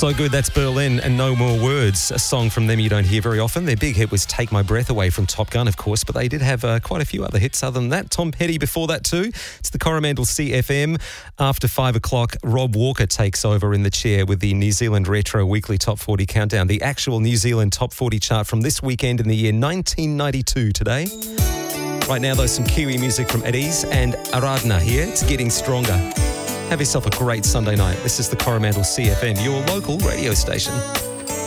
So good, that's Berlin and No More Words, a song from them you don't hear very often. Their big hit was Take My Breath Away from Top Gun, of course, but they did have quite a few other hits other than that. Tom Petty before that too. It's the Coromandel CFM. After 5 o'clock, Rob Walker takes over in the chair with the New Zealand Retro Weekly Top 40 Countdown, the actual New Zealand Top 40 chart from this weekend in the year 1992 today. Right now, though, some Kiwi music from Eddie's and Aradna here. It's getting stronger. Have yourself a great Sunday night. This is the Coromandel CFM, your local radio station.